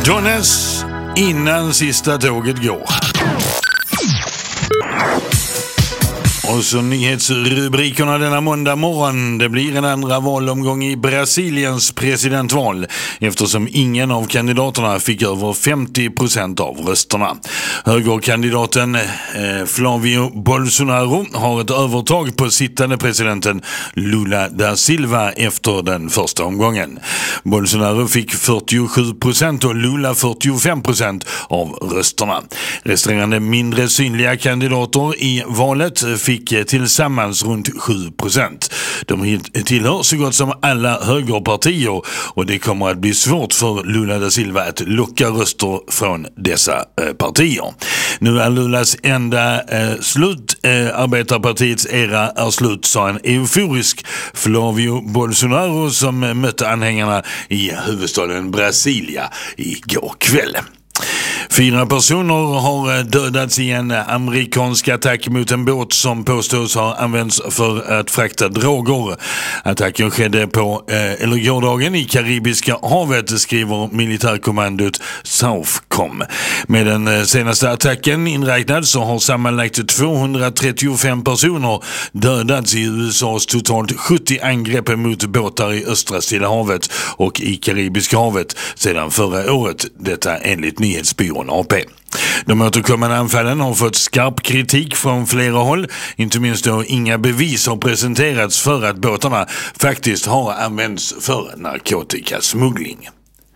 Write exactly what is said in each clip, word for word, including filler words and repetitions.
Jonas innan sista tåget går. Och så nyhetsrubrikerna denna måndag morgon. Det blir en andra valomgång i Brasiliens presidentval eftersom ingen av kandidaterna fick över femtio procent av rösterna. Högerkandidaten eh, Flavio Bolsonaro har ett övertag på sittande presidenten Lula da Silva efter den första omgången. Bolsonaro fick fyrtiosju procent och Lula fyrtiofem procent av rösterna. Resterande mindre synliga kandidater i valet fick tillsammans runt sju procent. De tillhör så gott som alla högerpartier och det kommer att bli svårt för Lula da Silva att locka röster från dessa eh, partier. Nu är Lulas enda eh, slut. Eh, arbetarpartiets era är slut, sa en euforisk Flavio Bolsonaro som mötte anhängarna i huvudstaden Brasilia igår kväll. Fyra personer har dödats i en amerikansk attack mot en båt som påstås ha använts för att frakta droger. Attacken skedde på, eh, eller gårdagen i Karibiska havet, skriver militärkommandot Southcom. Med den senaste attacken inräknad så har sammanlagt tvåhundratrettiofem personer dödats i U S A:s totalt sjuttio angrepp mot båtar i östra Stilla havet och i Karibiska havet sedan förra året, detta enligt nyhetsbyrån A P. De återkommande anfallen har fått skarp kritik från flera håll, inte minst då inga bevis har presenterats för att båtarna faktiskt har använts för narkotikasmuggling.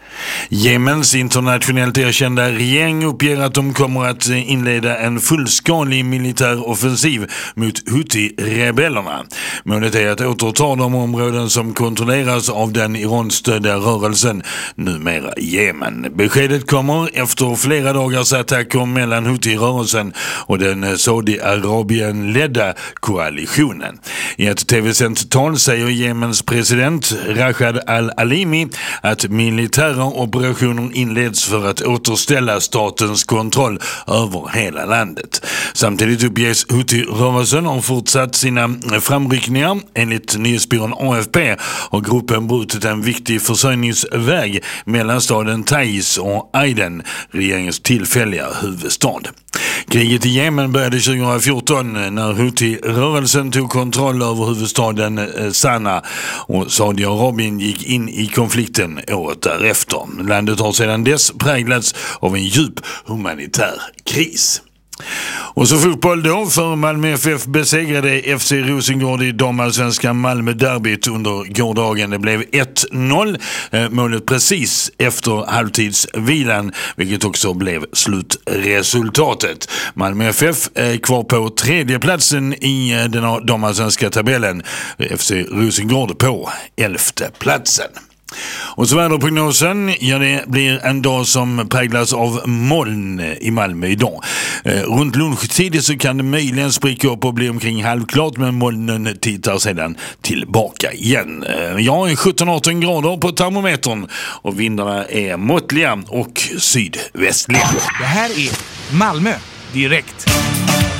Jemens internationellt erkända regering uppger att de kommer att inleda en fullskalig militär offensiv mot Houthi-rebellerna. Målet är att återta de områden som kontrolleras av den Iran-stödda rörelsen, numera Jemen. Beskedet kommer efter flera dagars attacker mellan Houthi-rörelsen och den Saudi-Arabien-ledda koalitionen. I ett tv-sänt tal säger Jemens president Rashad al-Alimi att militära operationer inleds för att återställa statens kontroll över hela landet. Samtidigt uppges Houthi-rörelsen har fortsatt sina framryckningar. Enligt nyhetsbyrån A F P har gruppen brutit en viktig försörjningsväg mellan staden Taiz och Aden, regeringens tillfälliga huvudstad. Kriget i Jemen började tjugohundrafjorton när Houthi-rörelsen tog kontroll över huvudstaden Sanaa och Saudiarabien gick in i konflikten året därefter. Landet har sedan dess präglats av en djup humanitär kris. Och så fotboll då, för Malmö F F besegrade F C Rosengård i damallsvenska Malmö-derbyt under gårdagen. Det blev ett noll, eh, målet precis efter halvtidsvilan, vilket också blev slutresultatet. Malmö F F är kvar på tredje platsen i eh, den damallsvenska tabellen, F C Rosengård på elfte platsen. Och så väderprognosen, ja det blir en dag som präglas av moln i Malmö idag. Eh, runt lunchtid så kan det möjligen spricka upp och bli omkring halvklart, men molnen tittar sedan tillbaka igen. Eh, ja, sjutton arton grader på termometern och vindarna är måttliga och sydvästliga. Det här är Malmö direkt.